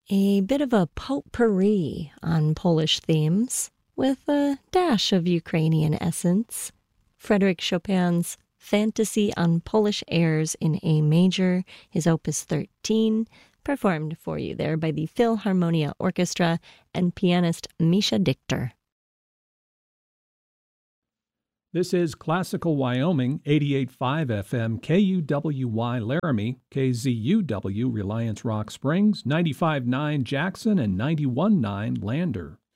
A bit of a potpourri on Polish themes, with a dash of Ukrainian essence. Frédéric Chopin's Fantasy on Polish Airs in A Major, his Opus 13, performed for you there by the Philharmonia Orchestra and pianist Misha Dichter. This is Classical Wyoming, 88.5 FM, KUWY Laramie, KZUW Reliance Rock Springs, 95.9 Jackson, and 91.9 Lander.